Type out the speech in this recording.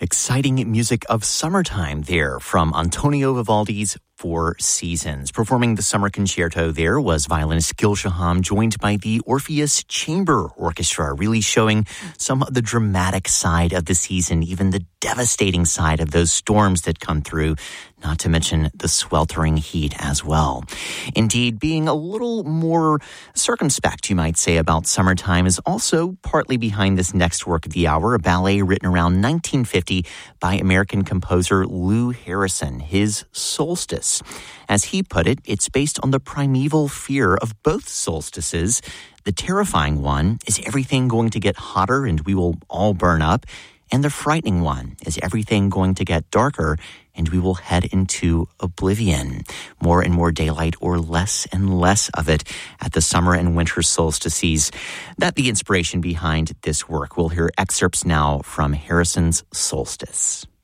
Exciting music of summertime there from Antonio Vivaldi's Four Seasons. Performing the summer concerto there was violinist Gil Shaham, joined by the Orpheus Chamber Orchestra, really showing some of the dramatic side of the season, even the devastating side of those storms that come through, not to mention the sweltering heat as well. Indeed, being a little more circumspect, you might say, about summertime is also partly behind this next work of the hour, a ballet written around 1950 by American composer Lou Harrison, his Solstice. As he put it, it's based on the primeval fear of both solstices. The terrifying one is everything going to get hotter and we will all burn up. And the frightening one is everything going to get darker and we will head into oblivion. More and more daylight or less and less of it at the summer and winter solstices. That's the inspiration behind this work. We'll hear excerpts now from Harrison's Solstice.